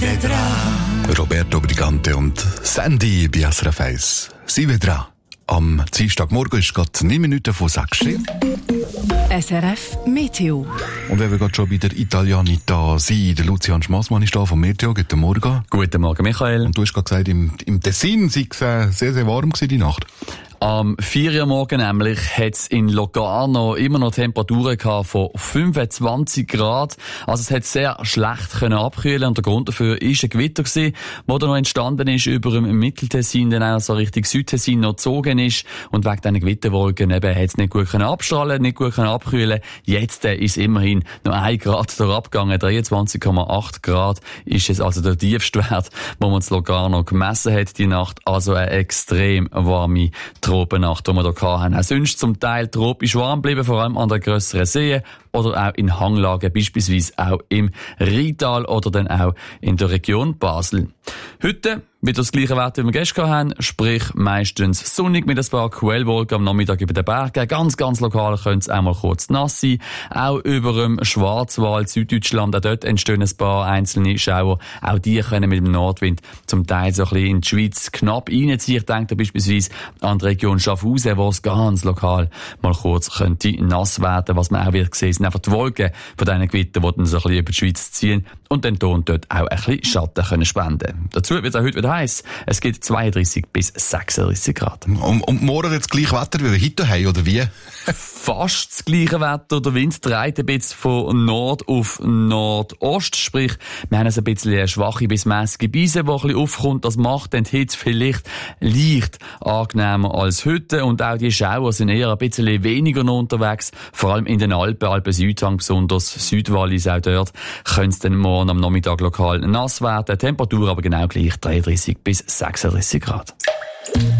vedrà. Roberto Brigante und Sandy bei SRF 1. Sie vedrà. Am Dienstagmorgen ist gerade 9 Minuten vor 6 Uhr. SRF Meteo. Und wenn wir gerade schon bei der Italianita sind, der Lucian Schmassmann ist da vom Meteo. Guten Morgen. Guten Morgen, Michael. Und du hast gerade gesagt, im Tessin sei es sehr, sehr warm gewesen, die Nacht. Am 4 Uhr morgen nämlich hat es in Locarno immer noch Temperaturen gehabt von 25 Grad. Also es hat sehr schlecht können abkühlen und der Grund dafür ist ein Gewitter gewesen, das da noch entstanden ist über dem Mitteltessin, dann auch so Richtung Südtessin noch gezogen ist. Und wegen diesen Gewitterwolken eben hat es nicht gut können abstrahlen, nicht gut können abkühlen. Jetzt ist immerhin noch 1 Grad da abgegangen. 23,8 Grad ist es also der tiefste Wert, wo man in Locarno gemessen hat die Nacht. Also eine extrem warme Tropennacht, die wir hier hatten. Auch sonst zum Teil tropisch warm bleiben, vor allem an der grösseren Seen oder auch in Hanglagen, beispielsweise auch im Rheintal oder dann auch in der Region Basel. Heute wieder das gleiche Wetter, wie wir gestern hatten, sprich meistens sonnig mit ein paar Quellwolken am Nachmittag über den Bergen. Ganz, ganz lokal könnte es auch mal kurz nass sein. Auch über dem Schwarzwald, Süddeutschland, auch dort entstehen ein paar einzelne Schauer. Auch die können mit dem Nordwind zum Teil so ein bisschen in die Schweiz knapp reinziehen. Ich denke da beispielsweise an die Region Schaffhausen, wo es ganz lokal mal kurz könnte nass werden. Was man auch wird sehen, sind einfach die Wolken von diesen Gewittern, die dann so ein bisschen über die Schweiz ziehen und dann dort auch ein bisschen Schatten können spenden. Dazu wird es auch heute wieder heiß. Es gibt 32 bis 36 Grad. Und morgen jetzt gleich Wetter wie heute haben, oder wie? Fast das gleiche Wetter. Der Wind dreht ein bisschen von Nord auf Nordost. Sprich, wir haben ein bisschen eine schwache bis mäßige Brise, die ein bisschen aufkommt. Das macht den Hitze vielleicht leicht angenehmer als heute. Und auch die Schauer sind eher ein bisschen weniger noch unterwegs. Vor allem in den Alpen Südhang, besonders Südwallis, auch dort könnte es dann morgen am Nachmittag lokal nass werden. Temperatur aber genau gleich 33 bis 36 Grad.